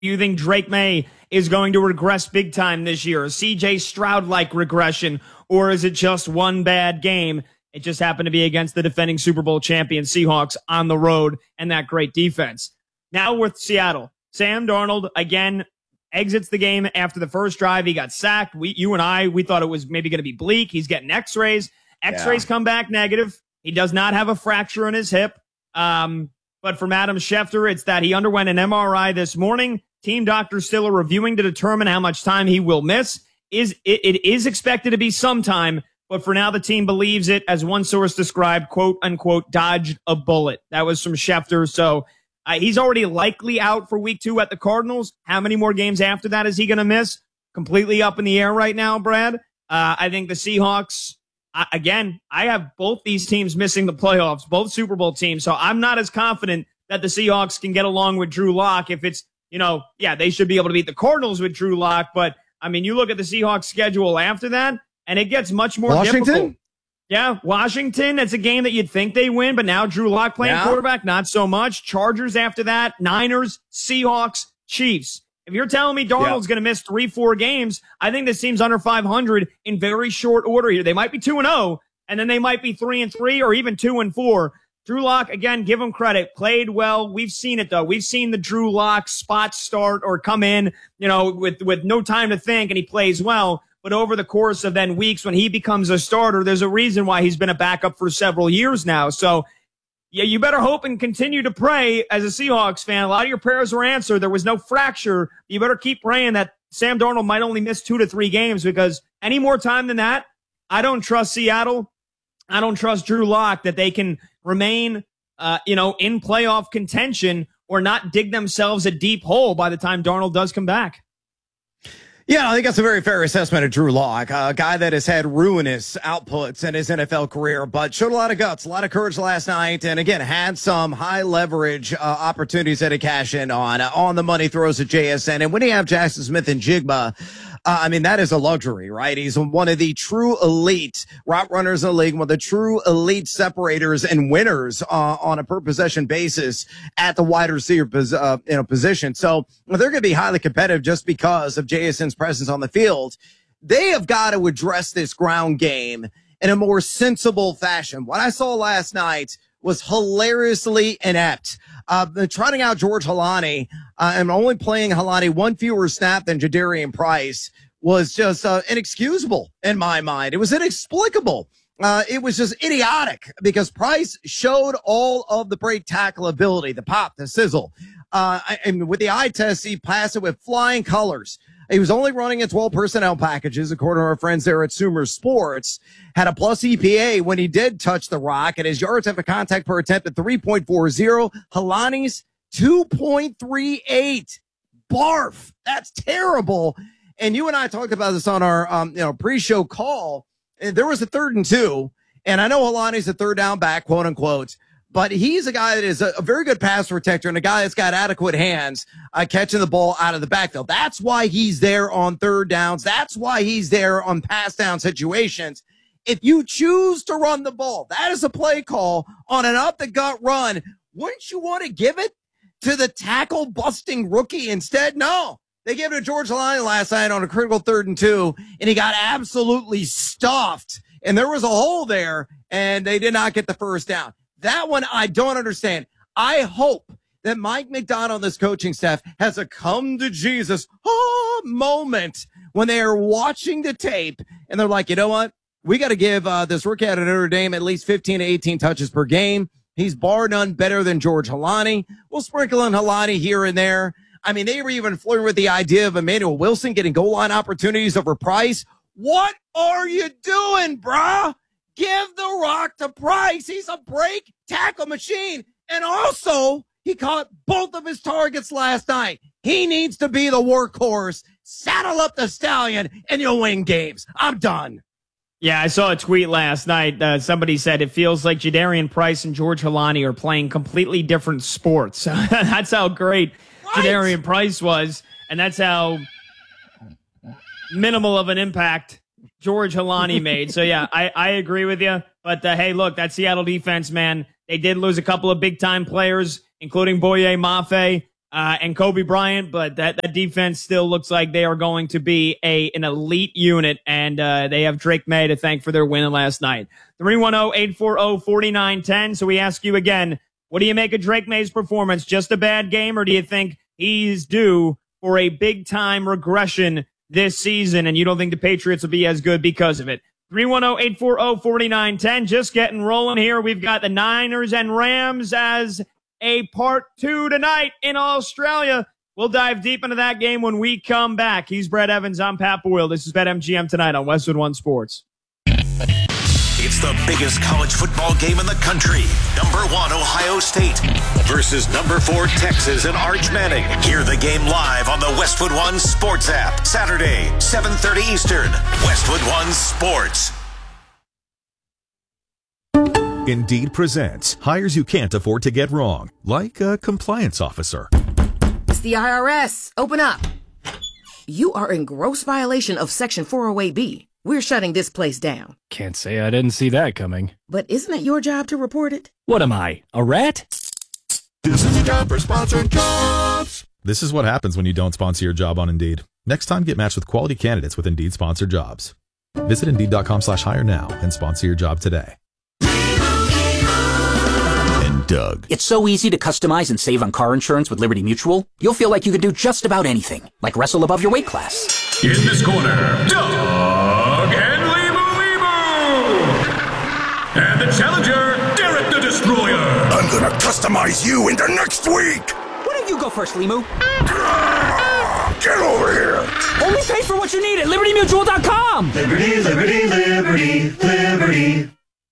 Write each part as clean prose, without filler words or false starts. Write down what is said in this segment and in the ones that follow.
you think Drake May is going to regress big time this year? A CJ Stroud-like regression, or is it just one bad game? It just happened to be against the defending Super Bowl champion Seahawks on the road and that great defense. Now with Seattle, Sam Darnold, again, exits the game after the first drive. He got sacked. We thought it was maybe going to be bleak. He's getting x-rays. X-rays come back negative. He does not have a fracture in his hip. But from Adam Schefter, it's that he underwent an MRI this morning. Team doctors still are reviewing to determine how much time he will miss. It is expected to be some time, but for now the team believes it, as one source described, quote unquote, dodged a bullet. That was from Schefter. So he's already likely out for week 2 at the Cardinals. How many more games after that is he going to miss? Completely up in the air right now, Brad. I think the Seahawks, again, I have both these teams missing the playoffs, both Super Bowl teams. So I'm not as confident that the Seahawks can get along with Drew Lock. If it's, they should be able to beat the Cardinals with Drew Lock. But I mean, you look at the Seahawks schedule after that, and it gets much more difficult. Yeah, Washington, it's a game that you'd think they win, but now Drew Lock playing quarterback, not so much. Chargers after that, Niners, Seahawks, Chiefs. If you're telling me Darnold's going to miss 3-4 games, I think this team's under 500 in very short order here. They might be 2-0, and then they might be 3-3 or even 2-4. Drew Lock, again, give him credit, played well. We've seen it, though. We've seen the Drew Lock spot start or come in, with no time to think, and he plays well. But over the course of then weeks when he becomes a starter, there's a reason why he's been a backup for several years now. So, yeah, you better hope and continue to pray as a Seahawks fan. A lot of your prayers were answered. There was no fracture. You better keep praying that Sam Darnold might only miss 2 to 3 games, because any more time than that, I don't trust Seattle. I don't trust Drew Lock that they can remain, in playoff contention or not dig themselves a deep hole by the time Darnold does come back. Yeah, I think that's a very fair assessment of Drew Lock, a guy that has had ruinous outputs in his NFL career, but showed a lot of guts, a lot of courage last night, and again, had some high leverage opportunities that he cashed in on the money throws at JSN. And when you have Jackson Smith and Jigba, that is a luxury, right? He's one of the true elite route runners in the league, one of the true elite separators and winners on a per possession basis at the wide receiver position. So they're going to be highly competitive just because of JSN's presence on the field. They have got to address this ground game in a more sensible fashion. What I saw last night was hilariously inept. Trotting out George Holani and only playing Holani one fewer snap than Jadarian Price was just inexcusable in my mind. It was inexplicable. It was just idiotic because Price showed all of the break tackle ability, the pop, the sizzle. And with the eye test, he passed it with flying colors. He was only running in 12 personnel packages, according to our friends there at Sumer Sports. Had a plus EPA when he did touch the rock, and his yards after contact per attempt at 3.40. Holani's 2.38. Barf. That's terrible. And you and I talked about this on our pre-show call. There was a 3rd and 2, and I know Holani's a third down back, quote unquote. But he's a guy that is a very good pass protector and a guy that's got adequate hands catching the ball out of the backfield. That's why he's there on third downs. That's why he's there on pass down situations. If you choose to run the ball, that is a play call on an up-the-gut run. Wouldn't you want to give it to the tackle-busting rookie instead? No. They gave it to George Holani last night on a critical 3rd and 2, and he got absolutely stuffed. And there was a hole there, and they did not get the first down. That one I don't understand. I hope that Mike McDonald and this coaching staff has a come to Jesus moment when they are watching the tape and they're like, you know what? We got to give this rookie out of Notre Dame at least 15 to 18 touches per game. He's bar none better than George Holani. We'll sprinkle in Holani here and there. They were even flirting with the idea of Emmanuel Wilson getting goal line opportunities over Price. What are you doing, bruh? Give the rock to Price. He's a break tackle machine. And also, he caught both of his targets last night. He needs to be the workhorse. Saddle up the stallion, and you'll win games. I'm done. Yeah, I saw a tweet last night. Somebody said it feels like Jadarian Price and George Holani are playing completely different sports. That's how great Jadarian Price was, and that's how minimal of an impact George Holani made. So, yeah, I agree with you. But, hey, look, that Seattle defense, man, they did lose a couple of big-time players, including Boye Mafe. and Kobe Bryant, but that defense still looks like they are going to be an elite unit, and they have Drake May to thank for their win last night. 310-840-4910. So we ask you again, what do you make of Drake May's performance? Just a bad game, or do you think he's due for a big-time regression this season, and you don't think the Patriots will be as good because of it? 310-840-4910. Just getting rolling here. We've got the Niners and Rams as a part 2 tonight in Australia. We'll dive deep into that game when we come back. He's Brett Evans. I'm Pat Boyle. This is BetMGM tonight on Westwood One Sports. It's the biggest college football game in the country. Number 1, Ohio State versus number 4, Texas and Arch Manning. Hear the game live on the Westwood One Sports app. Saturday, 7:30 Eastern. Westwood One Sports. Indeed presents hires you can't afford to get wrong, like a compliance officer. It's the IRS. Open up. You are in gross violation of Section 408B. We're shutting this place down. Can't say I didn't see that coming. But isn't it your job to report it? What am I, a rat? This is a job for sponsored jobs. This is what happens when you don't sponsor your job on Indeed. Next time, get matched with quality candidates with Indeed sponsored jobs. Visit Indeed.com/hire now and sponsor your job today. And Doug. It's so easy to customize and save on car insurance with Liberty Mutual. You'll feel like you can do just about anything, like wrestle above your weight class. In this corner, Doug and Leemu. And the challenger, Derek the Destroyer. I'm gonna customize you into next week. Why don't you go first, Leemu? Get over here. Only pay for what you need at LibertyMutual.com. Liberty, liberty, liberty, liberty.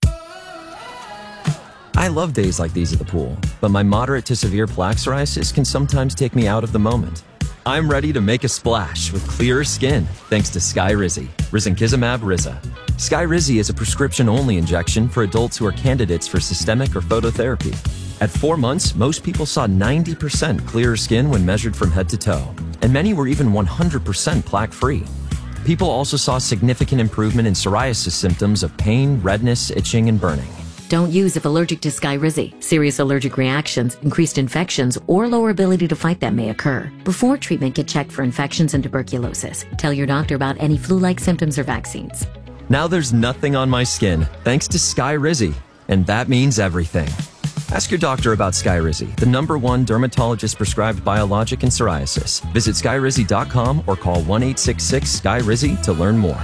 I love days like these at the pool, but my moderate to severe plaque psoriasis can sometimes take me out of the moment. I'm ready to make a splash with clearer skin thanks to Skyrizi, risankizumab Riza. Skyrizi is a prescription-only injection for adults who are candidates for systemic or phototherapy. At 4 months, most people saw 90% clearer skin when measured from head to toe, and many were even 100% plaque-free. People also saw significant improvement in psoriasis symptoms of pain, redness, itching, and burning. Don't use if allergic to Skyrizi. Serious allergic reactions, increased infections, or lower ability to fight them may occur. Before treatment, get checked for infections and tuberculosis. Tell your doctor about any flu-like symptoms or vaccines. Now there's nothing on my skin thanks to Skyrizi, and that means everything. Ask your doctor about Skyrizi, the #1 dermatologist-prescribed biologic in psoriasis. Visit Skyrizi.com or call 1-866-SKYRIZI to learn more.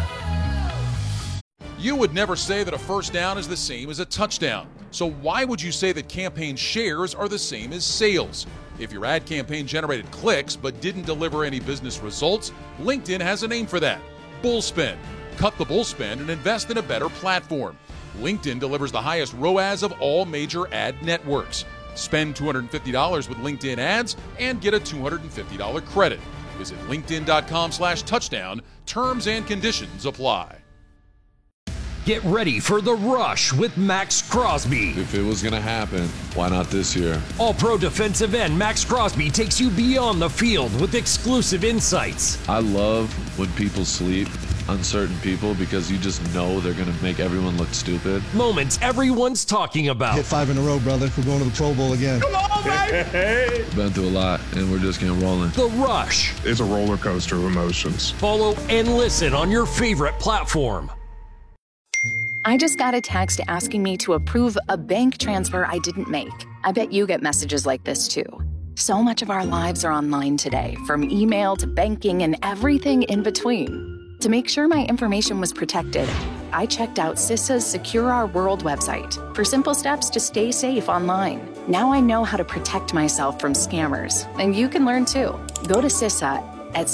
You would never say that a first down is the same as a touchdown. So why would you say that campaign shares are the same as sales? If your ad campaign generated clicks but didn't deliver any business results, LinkedIn has a name for that: bullspend. Cut the bullspend and invest in a better platform. LinkedIn delivers the highest ROAS of all major ad networks. Spend $250 with LinkedIn ads and get a $250 credit. Visit linkedin.com/touchdown. Terms and conditions apply. Get ready for The Rush with Max Crosby. If it was going to happen, why not this year? All-pro defensive end Max Crosby takes you beyond the field with exclusive insights. I love when people sleep, uncertain people, because you just know they're going to make everyone look stupid. Moments everyone's talking about. Hit 5 in a row, brother. We're going to the Pro Bowl again. Come on, baby! Been through a lot, and we're just getting rolling. The Rush. It's a roller coaster of emotions. Follow and listen on your favorite platform. I just got a text asking me to approve a bank transfer I didn't make. I bet you get messages like this too. So much of our lives are online today, from email to banking and everything in between. To make sure my information was protected, I checked out CISA's Secure Our World website for simple steps to stay safe online. Now I know how to protect myself from scammers, and you can learn too. Go to CISA at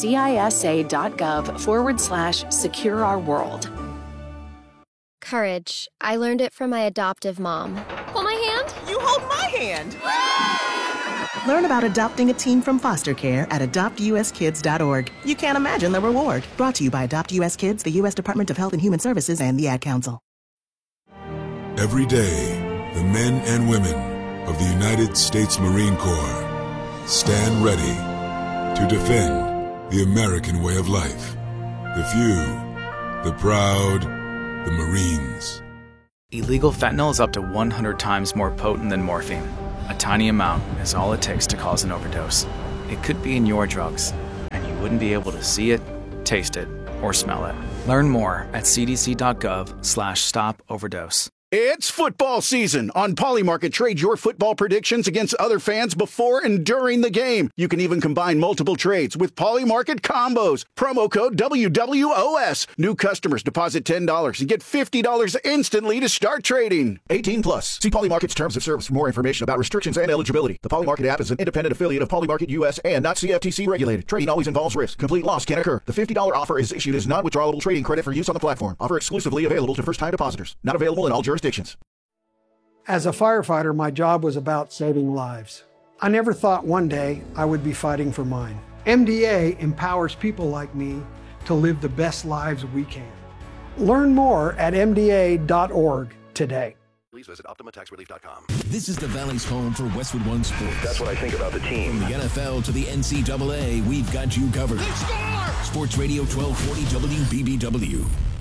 cisa.gov/secure-our-world. Courage. I learned it from my adoptive mom. Hold my hand. You hold my hand. Learn about adopting a teen from foster care at adoptuskids.org. You can't imagine the reward. Brought to you by Adopt US Kids, the U.S. Department of Health and Human Services, and the Ad Council. Every day, the men and women of the United States Marine Corps stand ready to defend the American way of life. The few, the proud, the Marines. Illegal fentanyl is up to 100 times more potent than morphine. A tiny amount is all it takes to cause an overdose. it could be in your drugs, and you wouldn't be able to see it, taste it, or smell it. Learn more at cdc.gov/stop-overdose. It's football season. On Polymarket, trade your football predictions against other fans before and during the game. You can even combine multiple trades with Polymarket combos. Promo code WWOS. New customers deposit $10 and get $50 instantly to start trading. 18 plus. See Polymarket's terms of service for more information about restrictions and eligibility. The Polymarket app is an independent affiliate of Polymarket US and not CFTC regulated. Trading always involves risk. Complete loss can occur. The $50 offer is issued as non-withdrawable trading credit for use on the platform. Offer exclusively available to first-time depositors. Not available in all jurisdictions. As a firefighter, my job was about saving lives. I never thought one day I would be fighting for mine. MDA empowers people like me to live the best lives we can. Learn more at MDA.org today. Please visit OptimaTaxRelief.com. This is the Valley's home for Westwood One Sports. That's what I think about the team. From the NFL to the NCAA, we've got you covered. Sports Radio 1240 WBBW.